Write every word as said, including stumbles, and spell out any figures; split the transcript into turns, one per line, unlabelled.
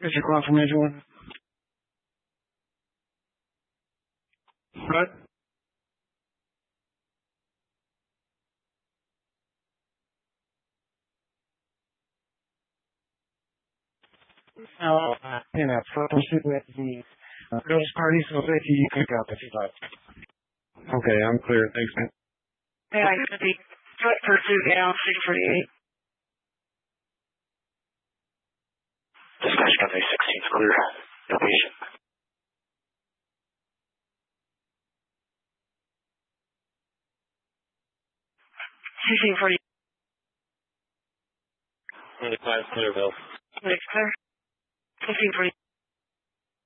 Is your call from anyone? What? Oh, uh, you know, for proceed with the uh, those parties will say you pick up if you'd like. Okay, I'm clear. Thanks, man. Yeah, I could be foot pursuit now, six forty-eight. Dispatch company sixteen is clear. No patient. sixteen forty. twenty-five clear, Bill. Next clear. sixteen forty.